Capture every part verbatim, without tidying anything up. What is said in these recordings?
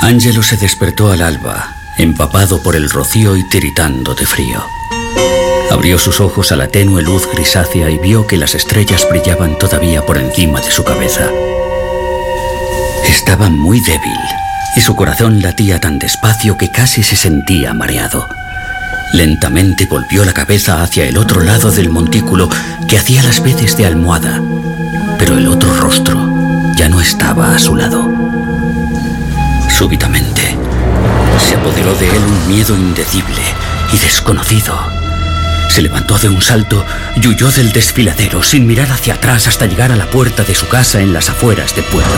Angelo se despertó al alba, empapado por el rocío y tiritando de frío. Abrió sus ojos a la tenue luz grisácea y vio que las estrellas brillaban todavía por encima de su cabeza. Estaba muy débil y su corazón latía tan despacio que casi se sentía mareado. Lentamente volvió la cabeza hacia el otro lado del montículo que hacía las veces de almohada, pero el otro rostro ya no estaba a su lado. Súbitamente se apoderó de él un miedo indecible y desconocido. Se levantó de un salto y huyó del desfiladero sin mirar hacia atrás hasta llegar a la puerta de su casa en las afueras del pueblo.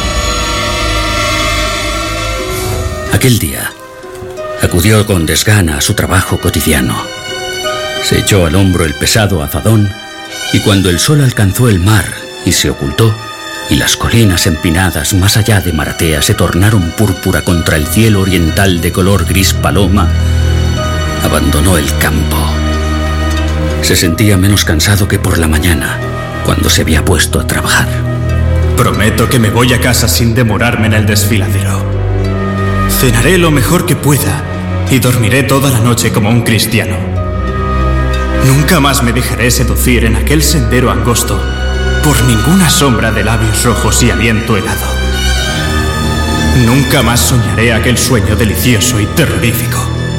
Aquel día acudió con desgana a su trabajo cotidiano. Se echó al hombro el pesado azadón y cuando el sol alcanzó el mar y se ocultó, y las colinas empinadas más allá de Maratea se tornaron púrpura contra el cielo oriental de color gris paloma, abandonó el campo. Se sentía menos cansado que por la mañana, cuando se había puesto a trabajar. Prometo que me voy a casa sin demorarme en el desfiladero. Cenaré lo mejor que pueda y dormiré toda la noche como un cristiano. Nunca más me dejaré seducir en aquel sendero angosto por ninguna sombra de labios rojos y aliento helado. Nunca más soñaré aquel sueño delicioso y terrorífico.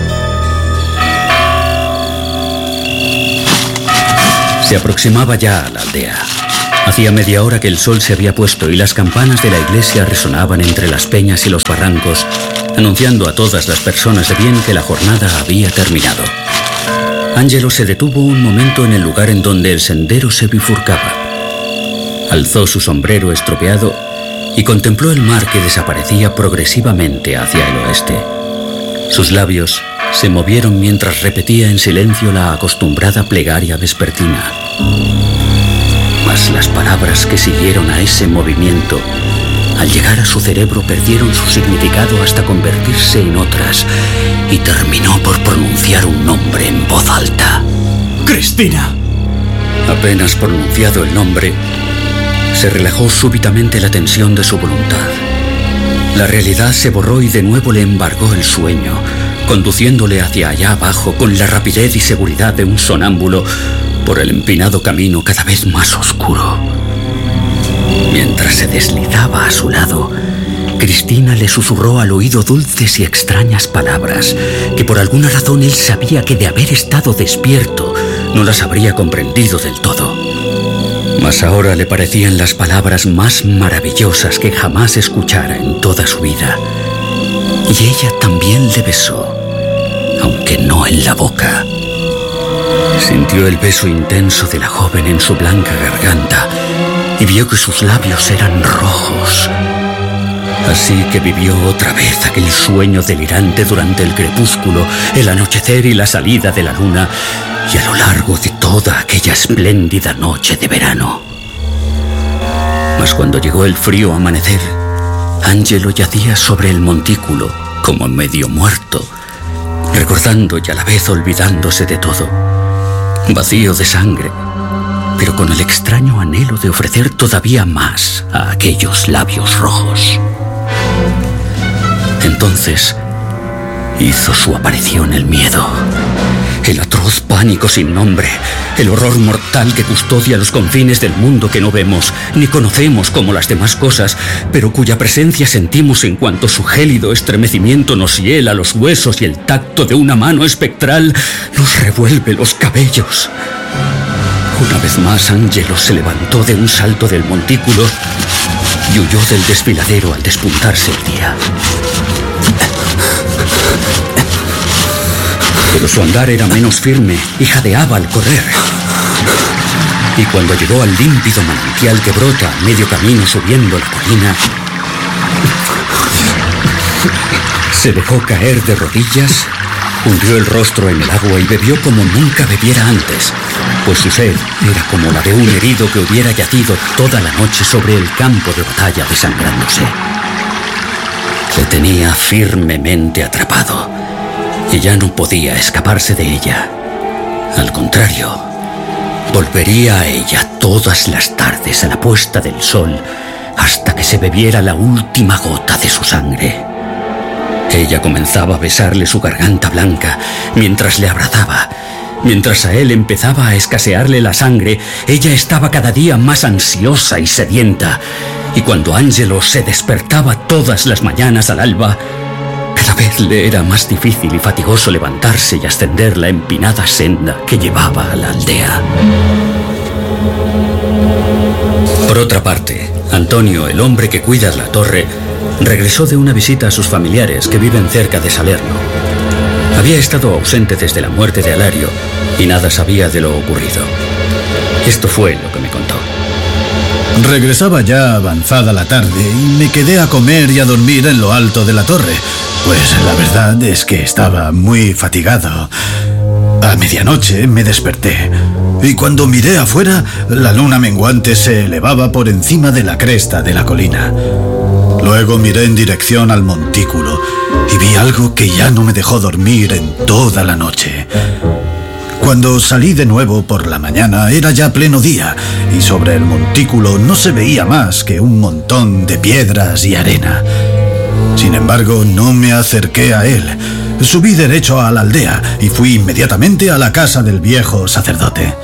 Se aproximaba ya a la aldea. Hacía media hora que el sol se había puesto y las campanas de la iglesia resonaban entre las peñas y los barrancos, anunciando a todas las personas de bien que la jornada había terminado. Angelo se detuvo un momento en el lugar en donde el sendero se bifurcaba. Alzó su sombrero estropeado y contempló el mar que desaparecía progresivamente hacia el oeste. Sus labios se movieron mientras repetía en silencio la acostumbrada plegaria vespertina. Mas las palabras que siguieron a ese movimiento, al llegar a su cerebro, perdieron su significado hasta convertirse en otras y terminó por pronunciar un nombre en voz alta. ¡Cristina! Apenas pronunciado el nombre, se relajó súbitamente la tensión de su voluntad. La realidad se borró y de nuevo le embargó el sueño, conduciéndole hacia allá abajo con la rapidez y seguridad de un sonámbulo por el empinado camino cada vez más oscuro. Mientras se deslizaba a su lado, Cristina le susurró al oído dulces y extrañas palabras que por alguna razón él sabía que de haber estado despierto no las habría comprendido del todo. Mas ahora le parecían las palabras más maravillosas que jamás escuchara en toda su vida. Y ella también le besó, aunque no en la boca. Sintió el beso intenso de la joven en su blanca garganta y vio que sus labios eran rojos. Así que vivió otra vez aquel sueño delirante durante el crepúsculo, el anochecer y la salida de la luna, y a lo largo de toda aquella espléndida noche de verano. Mas cuando llegó el frío amanecer, Angelo yacía sobre el montículo, como medio muerto, recordando y a la vez olvidándose de todo, vacío de sangre, pero con el extraño anhelo de ofrecer todavía más a aquellos labios rojos. Entonces hizo su aparición el miedo, el atroz pánico sin nombre, el horror mortal que custodia los confines del mundo que no vemos ni conocemos como las demás cosas, pero cuya presencia sentimos en cuanto su gélido estremecimiento nos hiela los huesos y el tacto de una mano espectral nos revuelve los cabellos. Una vez más, Angelo se levantó de un salto del montículo y huyó del desfiladero al despuntarse el día. Pero su andar era menos firme y jadeaba al correr. Y cuando llegó al límpido manantial que brota a medio camino subiendo la colina, se dejó caer de rodillas, hundió el rostro en el agua y bebió como nunca bebiera antes, pues su sed era como la de un herido que hubiera yacido toda la noche sobre el campo de batalla desangrándose. Le tenía firmemente atrapado y ya no podía escaparse de ella. Al contrario, volvería a ella todas las tardes a la puesta del sol hasta que se bebiera la última gota de su sangre. Ella comenzaba a besarle su garganta blanca mientras le abrazaba. Mientras a él empezaba a escasearle la sangre, ella estaba cada día más ansiosa y sedienta. Y cuando Angelo se despertaba todas las mañanas al alba, cada vez le era más difícil y fatigoso levantarse y ascender la empinada senda que llevaba a la aldea. Por otra parte, Antonio, el hombre que cuida la torre, regresó de una visita a sus familiares que viven cerca de Salerno. Había estado ausente desde la muerte de Alario y nada sabía de lo ocurrido. Esto fue lo que me contó. Regresaba ya avanzada la tarde y me quedé a comer y a dormir en lo alto de la torre, pues la verdad es que estaba muy fatigado. A medianoche me desperté y cuando miré afuera, la luna menguante se elevaba por encima de la cresta de la colina. Luego miré en dirección al montículo y vi algo que ya no me dejó dormir en toda la noche. Cuando salí de nuevo por la mañana era ya pleno día y sobre el montículo no se veía más que un montón de piedras y arena. Sin embargo, no me acerqué a él. Subí derecho a la aldea y fui inmediatamente a la casa del viejo sacerdote.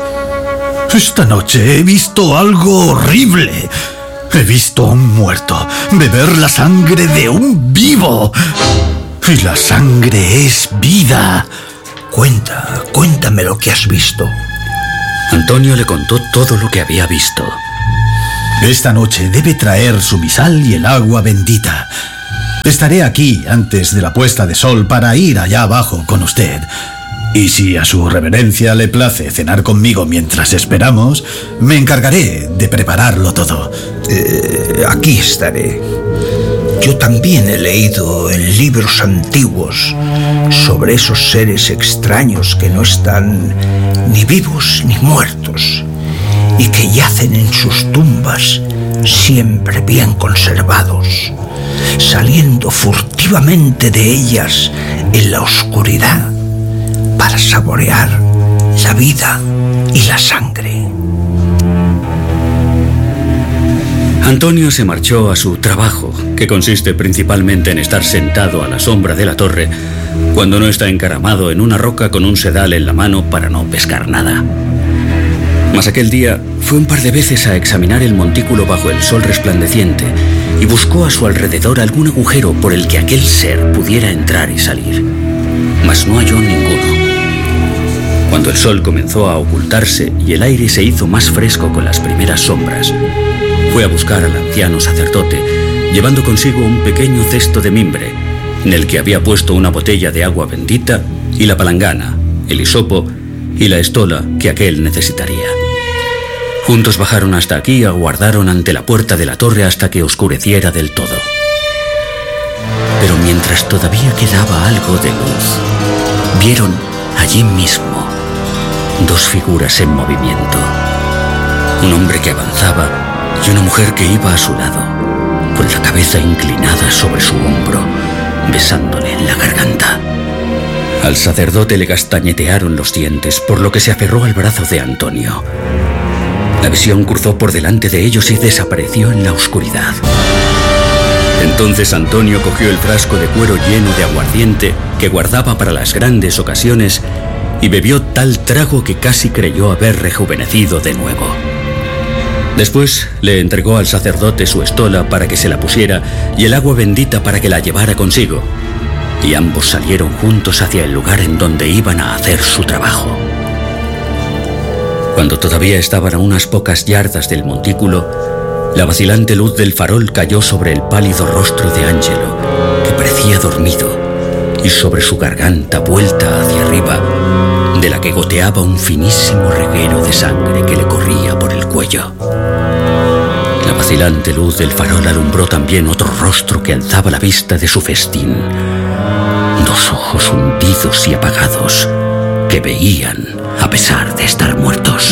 Esta noche he visto algo horrible. He visto a un muerto beber la sangre de un vivo. Y la sangre es vida. Cuenta, cuéntame lo que has visto. Antonio le contó todo lo que había visto. Esta noche debe traer su misal y el agua bendita. Estaré aquí antes de la puesta de sol para ir allá abajo con usted. Y si a su reverencia le place cenar conmigo mientras esperamos, me encargaré de prepararlo todo. Eh, aquí estaré. Yo también he leído en libros antiguos sobre esos seres extraños que no están ni vivos ni muertos y que yacen en sus tumbas siempre bien conservados, saliendo furtivamente de ellas en la oscuridad para saborear la vida y la sangre. Antonio se marchó a su trabajo, que consiste principalmente en estar sentado a la sombra de la torre cuando no está encaramado en una roca con un sedal en la mano para no pescar nada. Mas aquel día fue un par de veces a examinar el montículo bajo el sol resplandeciente y buscó a su alrededor algún agujero por el que aquel ser pudiera entrar y salir. Mas no halló ninguno. Cuando el sol comenzó a ocultarse y el aire se hizo más fresco con las primeras sombras, fue a buscar al anciano sacerdote, llevando consigo un pequeño cesto de mimbre, en el que había puesto una botella de agua bendita y la palangana, el hisopo y la estola que aquel necesitaría. Juntos bajaron hasta aquí y aguardaron ante la puerta de la torre hasta que oscureciera del todo. Pero mientras todavía quedaba algo de luz, vieron allí mismo dos figuras en movimiento. Un hombre que avanzaba y una mujer que iba a su lado, con la cabeza inclinada sobre su hombro, besándole en la garganta. Al sacerdote le castañetearon los dientes, por lo que se aferró al brazo de Antonio. La visión cruzó por delante de ellos y desapareció en la oscuridad. Entonces Antonio cogió el frasco de cuero lleno de aguardiente que guardaba para las grandes ocasiones y bebió tal trago que casi creyó haber rejuvenecido de nuevo. Después le entregó al sacerdote su estola para que se la pusiera y el agua bendita para que la llevara consigo, y ambos salieron juntos hacia el lugar en donde iban a hacer su trabajo. Cuando todavía estaban a unas pocas yardas del montículo, la vacilante luz del farol cayó sobre el pálido rostro de Angelo, que parecía dormido, y sobre su garganta vuelta hacia arriba, de la que goteaba un finísimo reguero de sangre que le corría por el cuello. La vacilante luz del farol alumbró también otro rostro que alzaba la vista de su festín. Dos ojos hundidos y apagados que veían a pesar de estar muertos.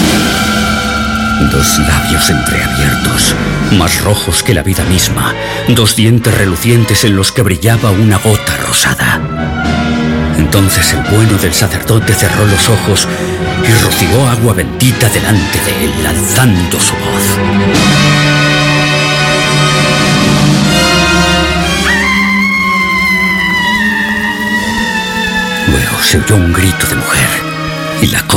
Dos labios entreabiertos, más rojos que la vida misma. Dos dientes relucientes en los que brillaba una gota rosada. Entonces el bueno del sacerdote cerró los ojos y roció agua bendita delante de él, alzando su voz. Luego se oyó un grito de mujer y la